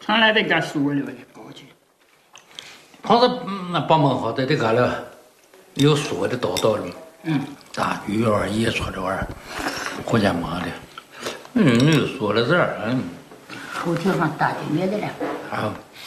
上来得干熟了呗，过去。 旁子那帮忙好，得干了，有说的道道的。大鱼儿一说这玩意儿，回家妈的，你又说了这儿， 后头上大鱼的了。 啊。